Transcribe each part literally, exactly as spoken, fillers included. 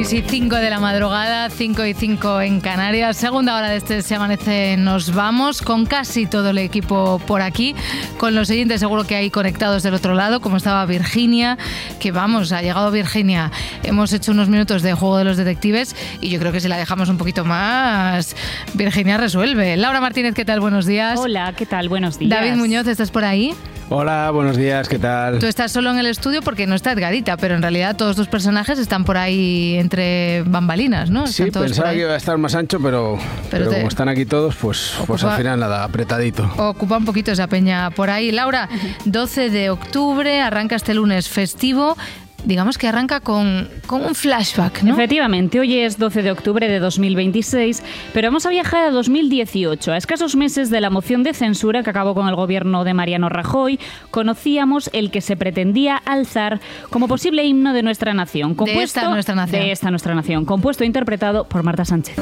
Sí, cinco de la madrugada, cinco y cinco en Canarias. Segunda hora de este Se Amanece, nos vamos con casi todo el equipo por aquí, con los siguientes seguro que hay conectados del otro lado, como estaba Virginia, que vamos, ha llegado Virginia. Hemos hecho unos minutos de Juego de los Detectives y yo creo que si la dejamos un poquito más, Virginia resuelve. Laura Martínez, ¿qué tal? Buenos días. Hola, ¿qué tal? Buenos días. David Muñoz, ¿estás por ahí? Hola, buenos días, ¿qué tal? Tú estás solo en el estudio porque no está Edgarita, pero en realidad todos tus personajes están por ahí entre bambalinas, ¿no? Sí, pensaba que iba a estar más ancho, pero, pero, pero te... como están aquí todos, pues, ocupa, pues al final nada, apretadito. Ocupa un poquito esa peña por ahí. Laura, doce de octubre, arranca este lunes festivo. Digamos que arranca con, con un flashback, ¿no? Efectivamente, hoy es doce de octubre de dos mil veintiséis, pero vamos a viajar a dos mil dieciocho, a escasos meses de la moción de censura que acabó con el gobierno de Mariano Rajoy. Conocíamos el que se pretendía alzar como posible himno de nuestra nación. Compuesto, de esta nuestra nación. De esta nuestra nación, compuesto e interpretado por Marta Sánchez.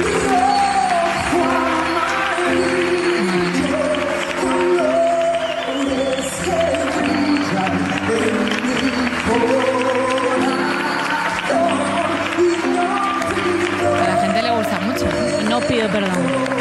No pido perdón.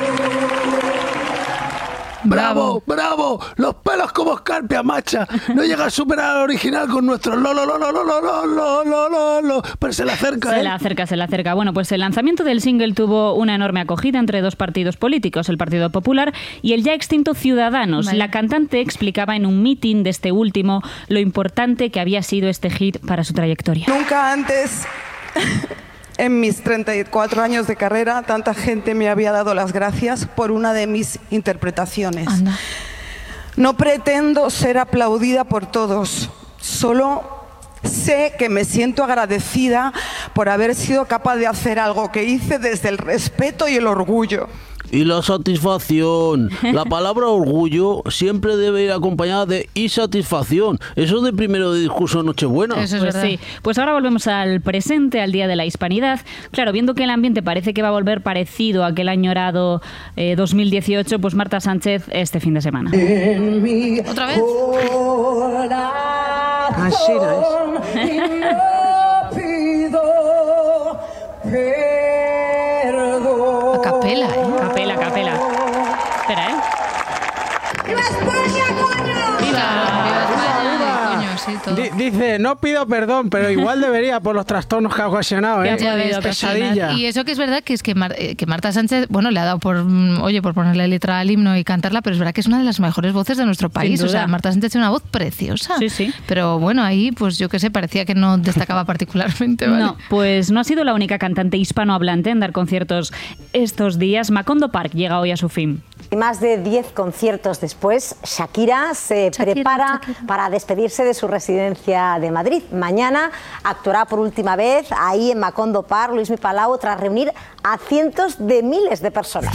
¡Bravo, bravo! Los pelos como escarpia, macha. No llega a superar al original con nuestro lo, lo, lo, lo, lo, lo, lo, lo, lo, lo. Pero se le acerca, Se ¿eh? le acerca, se le acerca. Bueno, pues el lanzamiento del single tuvo una enorme acogida entre dos partidos políticos, el Partido Popular y el ya extinto Ciudadanos. Vale. La cantante explicaba en un mitin de este último lo importante que había sido este hit para su trayectoria. Nunca antes... En mis treinta y cuatro años de carrera, tanta gente me había dado las gracias por una de mis interpretaciones. Anda. No pretendo ser aplaudida por todos, solo sé que me siento agradecida por haber sido capaz de hacer algo que hice desde el respeto y el orgullo. Y la satisfacción. La palabra orgullo siempre debe ir acompañada de insatisfacción. Eso de primero de discurso de Nochebuena. Eso es pues verdad. Sí. Pues ahora volvemos al presente, al Día de la Hispanidad. Claro, viendo que el ambiente parece que va a volver parecido a aquel añorado eh, dos mil dieciocho, pues Marta Sánchez este fin de semana. ¿Otra vez? Así no es. A capela, ¿eh? Capela, capela. Espera, ¿eh? ¡Viva España, coño! ¡Viva! ¡Viva España! Coño, sí, todo. D- dice, no pido perdón, pero igual debería por los trastornos que ha ocasionado, ¿eh? Ya ves, pesadilla. Y eso que es verdad que es que, Mar- que Marta Sánchez, bueno, le ha dado por, oye, por ponerle letra al himno y cantarla, pero es verdad que es una de las mejores voces de nuestro país. O sea, Marta Sánchez tiene una voz preciosa. Sí, sí. Pero bueno, ahí, pues yo qué sé, parecía que no destacaba particularmente, ¿vale? No, pues no ha sido la única cantante hispanohablante en dar conciertos estos días. Macondo Park llega hoy a su fin. Y más de diez conciertos después, Shakira se Shakira, prepara Shakira. para despedirse de su residencia de Madrid. Mañana actuará por última vez ahí en Macondo Park, Luismi Palau, tras reunir a cientos de miles de personas.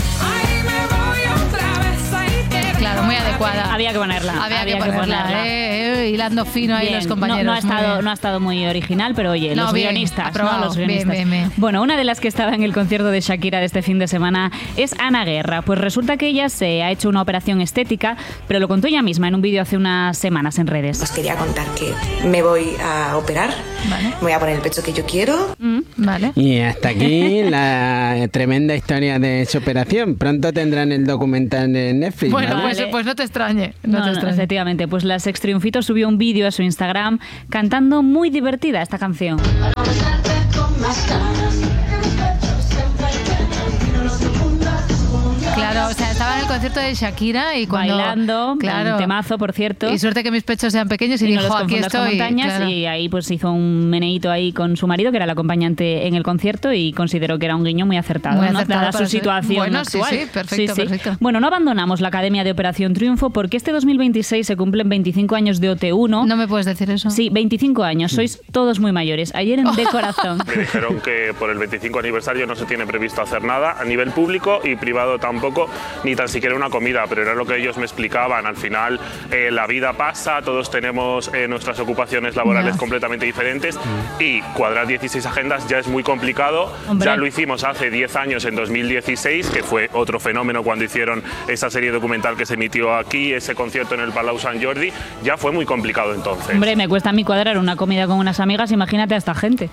Claro, muy adecuada. Había que ponerla. Había, había que ponerla, que ponerla. Eh, eh, hilando fino ahí bien. Los compañeros. No, no, ha estado, no ha estado muy original, pero oye, no, los bien, guionistas, ¿no? Los guionistas. Bien, bien, bien. Bueno, una de las que estaba en el concierto de Shakira de este fin de semana es Ana Guerra. Pues resulta que ella se ha hecho una operación estética, pero lo contó ella misma en un vídeo hace unas semanas en redes. Os quería contar que me voy a operar. Vale. Me voy a poner el pecho que yo quiero. Mm, vale. Y hasta aquí la tremenda historia de su operación. Pronto tendrán el documental en Netflix. Bueno, ¿vale? pues, pues no te extrañe. No, no, te extrañe. No, efectivamente. Pues la Sex Triunfito subió un vídeo a su Instagram cantando muy divertida esta canción. Claro, o sea, estaba en el concierto de Shakira y cuando... Bailando, claro, un temazo, por cierto. Y suerte que mis pechos sean pequeños y, y dijo, no aquí estoy. Con montañas, claro. Y ahí pues hizo un meneíto ahí con su marido, que era el acompañante en el concierto, y consideró que era un guiño muy acertado, muy ¿no? acertado Dada su ser... situación bueno, actual. Sí, sí, perfecto, sí, sí. perfecto. Bueno, no abandonamos la Academia de Operación Triunfo porque este dos mil veintiséis se cumplen veinticinco años de O T uno. No me puedes decir eso. Sí, veinticinco años. Sois todos muy mayores. Ayer en De Corazón. Me dijeron que por el veinticinco aniversario no se tiene previsto hacer nada a nivel público y privado tampoco, ni tan siquiera una comida, pero era lo que ellos me explicaban. Al final eh, la vida pasa, todos tenemos eh, nuestras ocupaciones laborales no. completamente diferentes y cuadrar dieciséis agendas ya es muy complicado. Hombre. Ya lo hicimos hace diez años, en dos mil dieciséis, que fue otro fenómeno cuando hicieron esa serie documental que se emitió aquí, ese concierto en el Palau Sant Jordi, ya fue muy complicado entonces. Hombre, me cuesta a mí cuadrar una comida con unas amigas, imagínate a esta gente.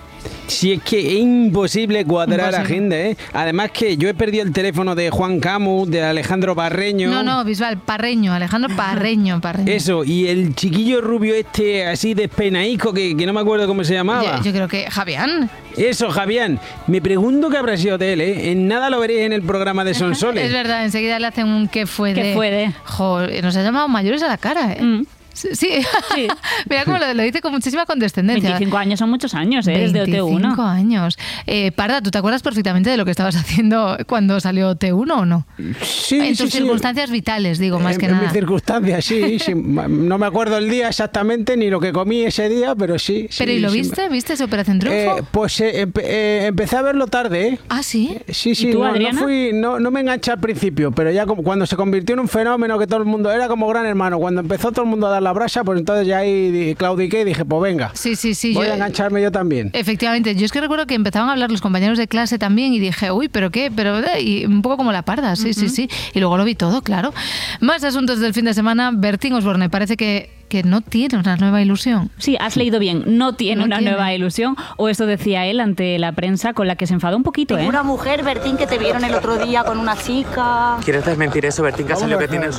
Si es que es imposible cuadrar Imposible. agenda, ¿eh? Además que yo he perdido el teléfono de Juan Camus, de Alejandro Parreño. No, no, Bisbal, Parreño, Alejandro Parreño, Parreño. Eso, y el chiquillo rubio este así despeinaico, que, que no me acuerdo cómo se llamaba. Yo, yo creo que Javián. Eso, Javián. Me pregunto qué habrá sido de él, ¿eh? En nada lo veréis en el programa de Sonsoles. Es verdad, enseguida le hacen un qué fue de... ¿Qué fue de? Joder, nos ha llamado mayores a la cara, ¿eh? Mm. Sí, sí. Mira cómo lo, lo dice con muchísima condescendencia. veinticinco años son muchos años, ¿eh? Desde O T uno. veinticinco años. Eh, Parda, ¿tú te acuerdas perfectamente de lo que estabas haciendo cuando salió O T uno o no? Sí, En sí, tus sí. circunstancias vitales, digo, más en, que en nada. mis circunstancias, sí, sí. No me acuerdo el día exactamente ni lo que comí ese día, pero sí. sí, ¿Pero y lo sí. viste? ¿Viste esa Operación Triunfo? Eh, pues eh, empe- eh, empecé a verlo tarde, ¿eh? Ah, ¿sí? Sí, sí, ¿Y tú, no, no, Adriana? fui, no, no me enganché al principio, pero ya como, cuando se convirtió en un fenómeno que todo el mundo, era como Gran Hermano, cuando empezó todo el mundo a dar la brasa, pues entonces ya ahí di- claudiqué y dije, pues venga, Sí, sí, sí. voy yo- a engancharme yo también. Efectivamente, yo es que recuerdo que empezaban a hablar los compañeros de clase también y dije, uy, pero qué, pero eh, y un poco como la Parda, sí, sí, sí. Y luego lo vi todo, claro. Más asuntos del fin de semana. Bertín Osborne parece que, que no tiene una nueva ilusión. Sí, has leído bien, no tiene No una tiene. nueva ilusión, o eso decía él ante la prensa, con la que se enfadó un poquito, ¿eh? Una mujer, Bertín, que te vieron el otro día con una chica. ¿Quieres desmentir eso, Bertín? Que ha salido que tienes,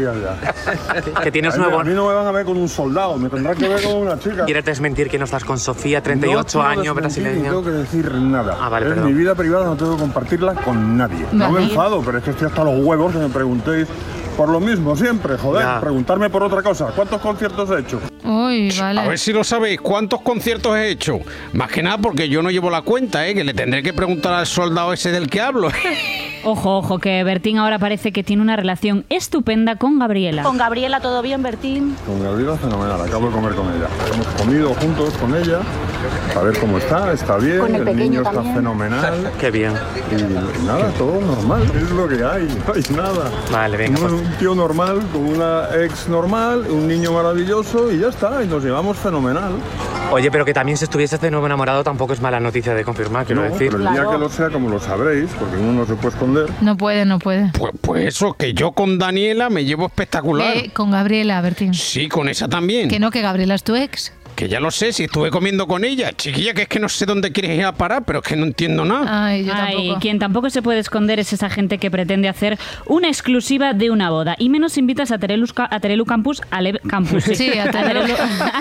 que tienes nuevo... A mí no me van a ver con un soldado, me tendrá que ver con una chica. ¿Quieres desmentir que no estás con Sofía, treinta y ocho No quiero años, desmentir, brasileña? No tengo que decir nada. Ah, vale, es perdón. mi vida privada, no tengo que compartirla con nadie. No me Vale. enfado, pero es que estoy hasta los huevos que me preguntéis por lo mismo siempre, joder. Ya. Preguntarme por otra cosa. ¿Cuántos conciertos he hecho? Uy, A vale. ver si lo sabéis, ¿cuántos conciertos he hecho? Más que nada porque yo no llevo la cuenta, ¿eh? Que le tendré que preguntar al soldado ese del que hablo. Ojo, ojo, que Bertín ahora parece que tiene una relación estupenda con Gabriela. Con Gabriela, ¿todo bien, Bertín? Con Gabriela fenomenal, acabo de comer con ella. Hemos comido juntos con ella, a ver cómo está, está bien, Con el el, pequeño niño está también. fenomenal. Qué bien. Y nada, todo normal, es lo que hay, no hay nada. Vale, venga, Un, pues- un tío normal, con una ex normal, un niño maravilloso y ya está, y nos llevamos fenomenal. Oye, pero que también si estuvieses de nuevo enamorado tampoco es mala noticia de confirmar, quiero No, decir. pero el día que lo sea, como lo sabréis, porque uno no se puede esconder. No puede, no puede. Pues, pues eso, que yo con Daniela me llevo espectacular. Eh, con Gabriela, Bertín. Sí, con esa también. Que no, que Gabriela es tu ex. Que ya lo sé, si estuve comiendo con ella. Chiquilla, que es que no sé dónde quieres ir a parar, pero es que no entiendo nada. Ay, yo Ay, tampoco. quien tampoco se puede esconder es esa gente que pretende hacer una exclusiva de una boda. Y menos invitas a Terelu, a Terelu Campus, a Leve Campus. Sí, a Terelu.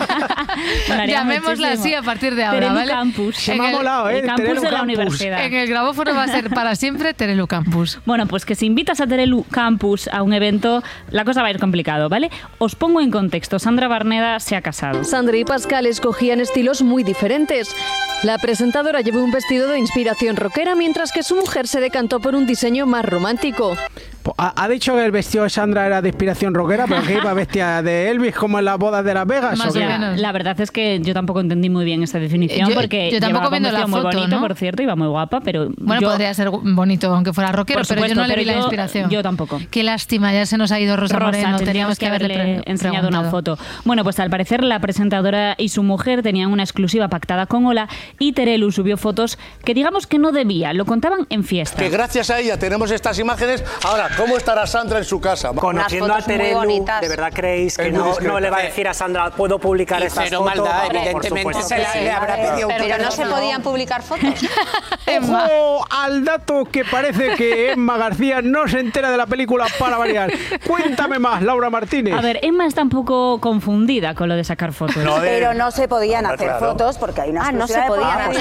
Molaría Llamémosla muchísimo. así a partir de ahora, Terelu ¿vale? Campus. Se En me ha el- molado, ¿eh? el campus Terelu de la Campus. universidad. En el grabófono va a ser para siempre Terelu Campus. Bueno, pues que si invitas a Terelu Campus a un evento, la cosa va a ir complicado, ¿vale? Os pongo en contexto. Sandra Barneda se ha casado. Sandra y Pascal escogían estilos muy diferentes. La presentadora llevó un vestido de inspiración rockera, mientras que su mujer se decantó por un diseño más romántico. Ha, ha dicho que el vestido de Sandra era de inspiración rockera, pero que iba vestida de Elvis como en las bodas de Las Vegas. Más ¿o qué? o menos. La verdad es que yo tampoco entendí muy bien esta definición, Yo- porque yo tampoco llevaba un viendo la vestido muy foto, bonito, ¿no? por cierto, iba muy guapa, pero Bueno, yo- podría ser bonito aunque fuera rockero, Por pero yo supuesto, no le vi pero la yo- inspiración. yo tampoco. Qué lástima, ya se nos ha ido Rosa, Rosa, Moreno. tendríamos Teníamos que haberle pre- enseñado una preguntado. foto. Bueno, pues al parecer la presentadora y su mujer tenían una exclusiva pactada con Ola y Terelu subió fotos que digamos que no debía, lo contaban en fiesta. Que gracias a ella tenemos estas imágenes. Ahora, ¿cómo estará Sandra en su casa? Conociendo a Terelu, ¿de verdad creéis que Es muy no, discreta. no le va a decir a Sandra, puedo publicar Y estas cero fotos? maldad, Por evidentemente supuesto se que la- sí. le habrá pedido un Pero no se perdón. podían publicar fotos. Ojo al dato que parece que Emma García no se entera de la película para variar. Cuéntame más, Laura Martínez. A ver, Emma está un poco confundida con lo de sacar fotos. Pero no se podían Ah, hacer claro. fotos porque hay una Ah, no se exclusiva de podían por- hacer.